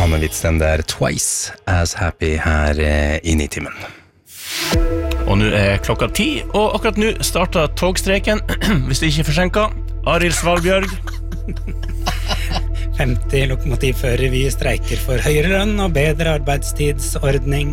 samme vits den der Twice as happy her i Nitimen. Og nå klokka 10, og akkurat nå starter togstreken, hvis det ikke er forsinket. Arild Svalbjørg. 50 lokomotivførere vi streiker for høyere lønn og bedre arbeidstidsordning.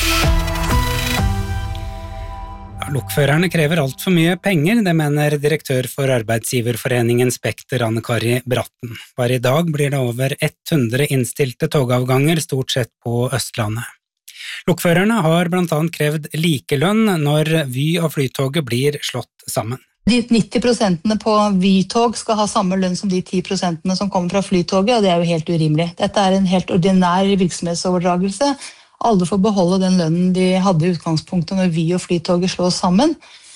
Lokførerne krever alt for mye penger, det mener direktør for Arbeidsgiverforeningen Spekter, Anne-Kari Bratten. Bare i dag blir det over 100 innstilte togavganger, stort sett på Østlandet. Lokførerne har blant annet krevd likelønn når Vy og Flytoget blir slått sammen. De 90% på Vy-tog skal ha samme lønn som de 10% som kommer fra Flytoget, og det er jo helt urimelig. Dette er en helt ordinær virksomhetsoverdragelse. Alle får beholde den lønnen de hadde i utgangspunktet når Vy og Flytoget slås sammen,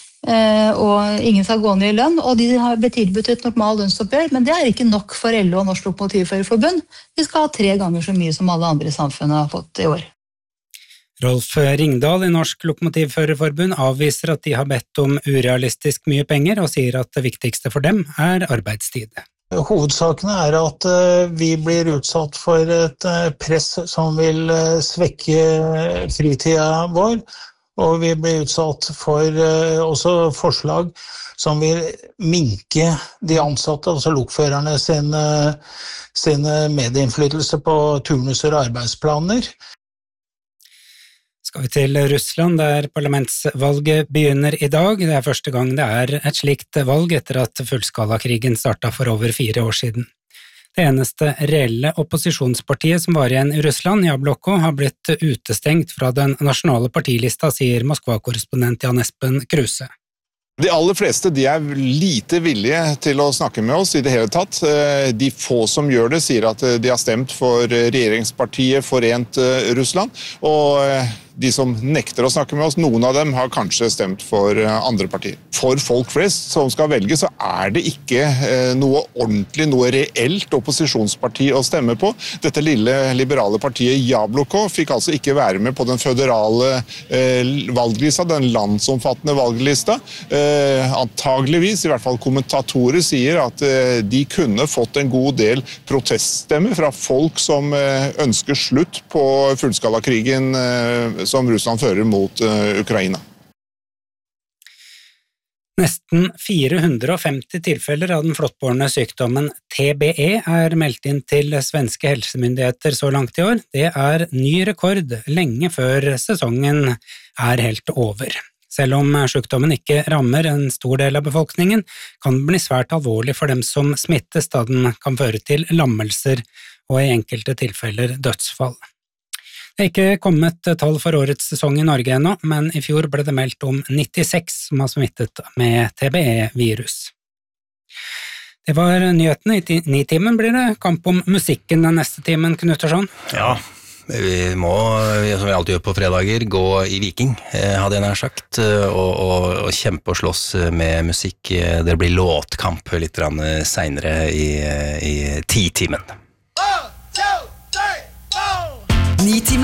og ingen skal gå ned i lønn, og de har blitt tilbudt et normal lønnsoppgjør, men det er ikke nok for LO og Norsk Lokomotivførerforbund. De skal ha 3 ganger så mye som alle andre i samfunnet har fått i år. Rolf Ringdal i Norsk Lokomotivførerforbund avviser at de har bedt om urealistisk mye penger, og sier at det viktigste for dem er arbeidstid. Hovedsakene er at vi blir utsatt for et press som vil svekke fritida vår, og vi blir utsatt for også forslag som vil minke de ansatte, altså lokførerne sin medinnflytelse på turnuser og arbeidsplaner. Skal vi til Russland, der parlamentsvalget begynner i dag. Det er første gang det er et slikt valg etter at fullskalakrigen startet for over 4 år siden. Det eneste reelle opposisjonspartiet som var igjen i Russland, Jabloko, har blitt utestengt fra den nasjonale partilista, sier Moskva-korrespondent Jan Espen Kruse. De aller fleste de er lite villige til å snakke med oss i det hele tatt. De få som gjør det sier at de har stemt for regjeringspartiet Forent Russland, og de som nekter å snakke med oss, noen av dem har kanskje stemt for andre partier. For folk flest som skal velge, så er det ikke noe ordentlig, noe reelt opposisjonsparti å stemme på. Dette lille liberale partiet Jabloko fikk altså ikke være med på den føderale valglista, den landsomfattende valglista. Antageligvis, i hvert fall kommentatorer sier at de kunne fått en god del proteststemmer fra folk som ønsker slutt på fullskalakrigen som Russland fører mot Ukraina. Nesten 450 tilfeller av den flottbårne sykdommen TBE er meldt inn til svenske helsemyndigheter så langt i år. Det er ny rekord lenge før sesongen er helt over. Selv om sykdommen ikke rammer en stor del av befolkningen, kan den bli svært alvorlig for dem som smittes, da den kan føre til lammelser og i enkelte tilfeller dødsfall. Det er ikke kommet tall for årets sesong i Norge ennå, men i fjor ble det meldt om 96 som har smittet med TBE-virus. Det var nyhetene. I Nitimen blir det kamp om musikken den neste timen, Knuttersson. Ja, vi må, som vi alltid gjør på fredager, gå i Viking, hadde jeg nær sagt, og kjempe og slåss med musikk. Det blir låtkamp litt senere i 10-timen. 9-timen